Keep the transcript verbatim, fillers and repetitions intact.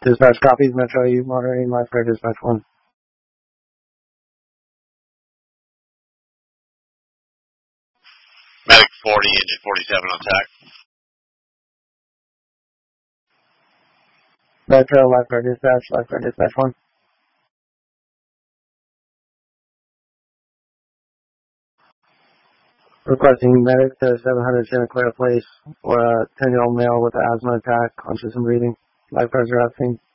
Dispatch copies, Metro, you monitoring lifeguard dispatch one. Medic forty, engine forty-seven on tack. Metro, lifeguard dispatch, lifeguard dispatch one. Requesting medic to seven hundred Santa Clara Place for a ten-year-old male with an asthma attack, conscious and breathing. Lifeguards are asking.